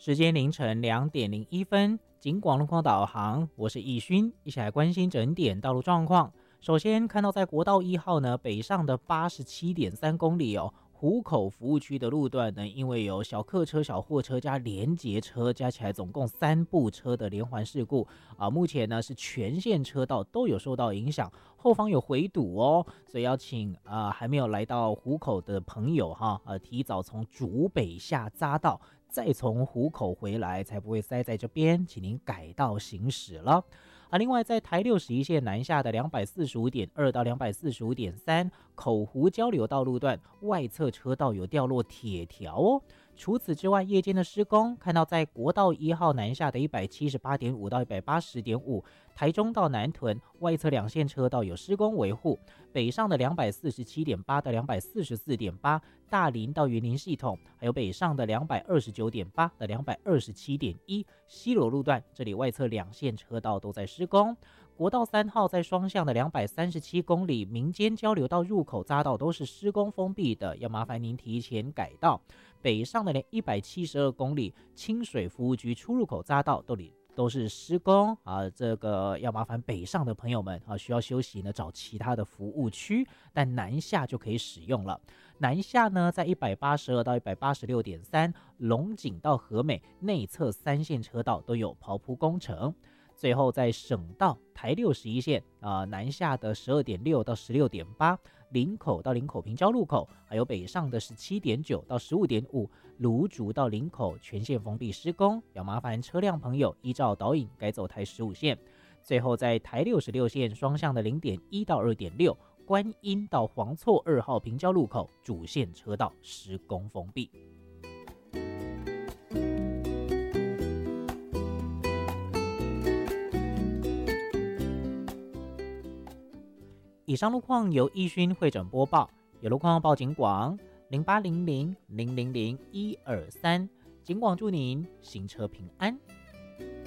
时间凌晨2:01，警广路况导航，我是易勋，一起来关心整点道路状况。首先看到在国道1号呢，北上的87.3公里湖口服务区的路段呢，因为有小客车、小货车加联结车，加起来总共3部车的连环事故目前呢是全线车道都有受到影响，后方有回堵所以要请还没有来到湖口的朋友提早从竹北下匝道，再从湖口回来，才不会塞在这边，请您改道行驶了。另外在台61线南下的245.2到245.3口湖交流道路段外侧车道有掉落铁条除此之外，夜间的施工看到在国道1号南下的178.5到180.5台中到南屯外侧2线车道有施工维护，北上的247.8到244.8大林到云林系统，还有北上的229.8到227.1西螺路段，这里外侧2线车道都在施工。国道3号在双向的237公里民间交流道入口匝道都是施工封闭的，要麻烦您提前改道。北上的172公里清水服务局出入口匝道都是施工这个要麻烦北上的朋友们需要休息呢，找其他的服务区，但南下就可以使用了。南下呢，在182到186.3龙井到和美内侧3线车道都有刨铺工程。最后在省道台61线南下的12.6到16.8林口到林口平交路口，还有北上的17.9到15.5芦竹到林口全线封闭施工，要麻烦车辆朋友依照导引改走台15线。最后在台66线双向的0.1到2.6观音到黄厝2号平交路口主线车道施工封闭。以上路况由易勋会诊播报，有路况报警广0800000123，警广祝您行车平安。